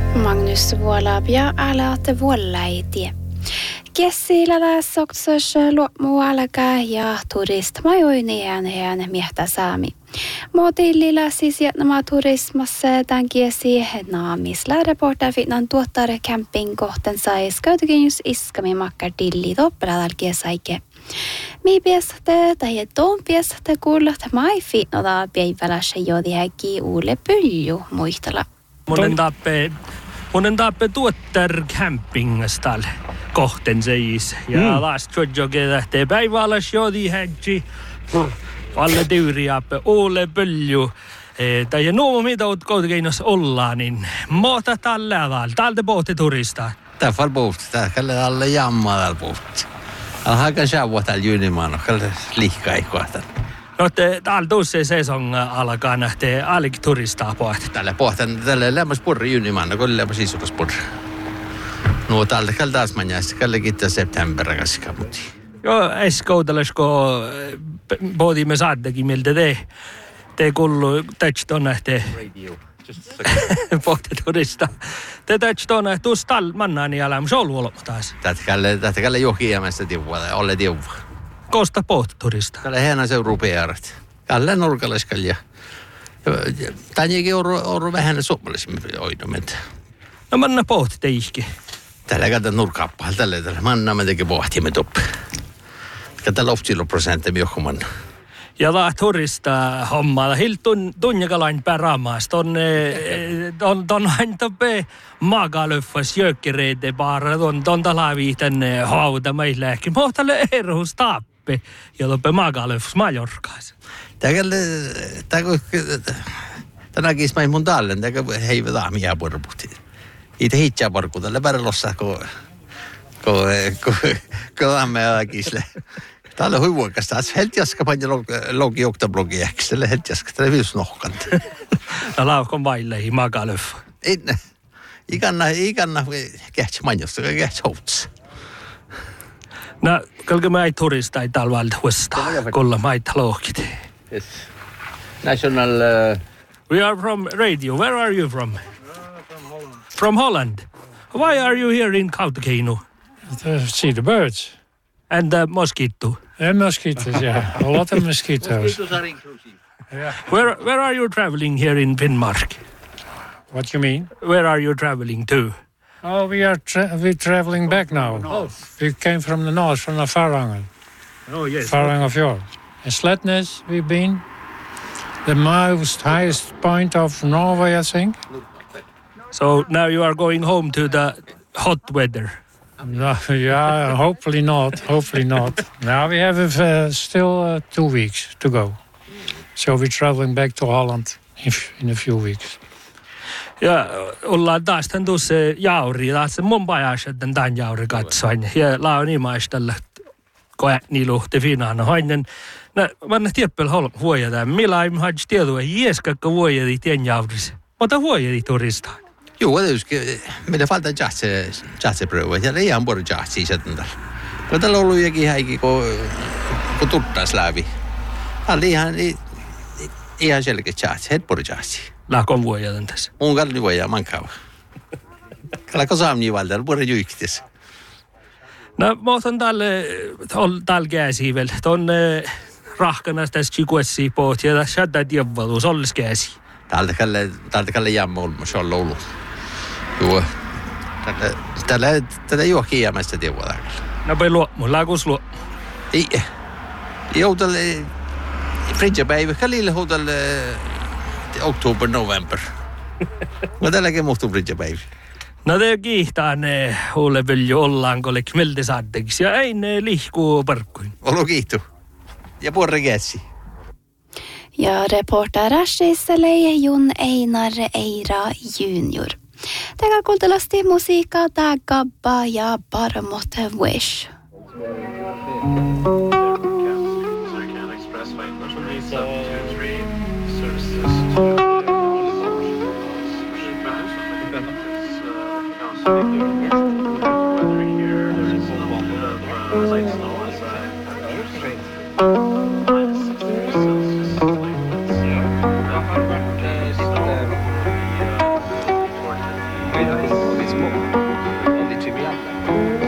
Magnus Vuolapia älä vuollaiti. Kessillä lässoksas luomualka ja turistmajoineen hän miehtä saami. Motillilla siis jätnämä turismassa tämän kiesi naamisla reporter finnan tuottare camping kohten sais käytökennys iskami makkar dilli toppradal kiesaike. Mi piesate tai ton piesate kuulut mai finnoda päivällä se jodi häkki uule pylju muistella. Monen tappe tuottar campingasta kohten seis. Ja last trodjoge lähtee päiväläs jodi häkki. Alle tyyriappe uule pylju. Tai nuo mitä oot koutokeinos ollaan, niin muuta tällä tavalla. Täältä pohti turistaa. Täällä pohti. Täällä alle jammaa täällä pohti. Alhakan säävua täällä Jynimaano. Täällä liikaa ei kohta. No täällä tuossa sesong alkaa nähtee alik turistaa pohti. Täällä pohti. Täällä lämmäs purri Jynimaano, kun lämmäs isukas purri. No täällä taas manjasta. Täällä kiittää september kasika muti. Joo, eskoutelesko pohdimme saattekin miltä te kullu tähtön nähtee. Pohti turista. Te tähtön nähtee tuossa tal mannaani älä, mutta se on ollut taas. Tätä johki jäämästä tiuvuutta, ole tiuvuutta. Kosta pohti turista. Tällä hänä se rupearat. Tällä nurkalaiskalla. Tännekin on vähän suomalaisimme oidomet. No manna pohti teihki. Tällä kautta nurkaappaa. Tällä manna me teki pohtimme tuppi. Tällä 90% johkumanna. Ja tämä turista hommalla hiltun tunjakalain pärämaasta on aina toppe maagalöffas jökkereide bara on talaviiten hauta meilläkin. Mohtalle erhus tappe ja toppe maagalöffas Majorkaas. Tänäkin mä mun tallen, hei daamia porpuhti. Ite hitjaa porku tällä pärlossa kun daamia kisle. Täällä on huivuokasta. Helt jaska pani logi oktablogi ehkä. Tällä helt jaska. Tällä vius nohkant. No laukon vaillei magalöf. Ikanna kähtsä manjosta. Kähtsä houts. No, kalka mä ei turista ei talvalta huesta. Kolla mä ei talohkit. Yes. National... We are from radio. Where are you from? From Holland. From Holland. Why are you here in Kautokeino? To see the birds. And the mosquito. And mosquitoes, yeah. A lot of mosquitoes. Mosquitoes are inclusive. Yeah. Where are you traveling here in Finnmark? What you mean? Where are you traveling to? Oh, we're traveling back now. Oh. We came from the north, from the Farangen. Oh, yes. Farangenfjord. In Sletnes we've been. The most highest point of Norway, I think. So now you are going home to the hot weather. No, yeah, hopefully not. Hopefully not. Now we have still 2 weeks to go. So we're traveling back to Holland in a few weeks. Ja ollaan taas tämän tuossa jauri. Taas mun pajassa tämän jauri katsoin. Ja launimaistalla koe niilu te finaan hoinen. No, mä tiedän huojata. Millä ei haisi tietoa, jieskakka huojadi tien jaurissa. Mutta huojadi turistaa. Jo, det meillä falta jatsepröver. Ja ei ihan puoli jatsia sitten tällä. Kun tällä on ollut jokin häikin, kun tuttais läpi. Täällä on ihan selkeä jatsi, et puoli jatsia. Lahkon vuojadan tässä. Mun kalli vuojaa mankava. Kalako saamni valta, puoli juiktis. No, mä otan tällä käsiä vielä. Tuon rahkanas tässä chikuessi poot ja tässä shadda diavvalus ollis käsi. Täältä kalle jamma olmus olla ollut. Joo. Tällä juokki jäämästä tiuvuota. No pei luomu, laakus luomu. Ei. Joutalle fridgepäivä kalille houtalle oktober, november. Mä tälläkin muhtuu fridgepäivä. No te kiihtää ne huule vilju ollaan kolek miltä saattekis ja ei ne lihkuu parkkuin. Olo kiihtu. Ja puolre käsi. Ja reporter Rashisselei Jun Einar Eira Junior. Tällä kuultelasti musiikkaa tää Gabba ja Barmot Wish. Lo dici mi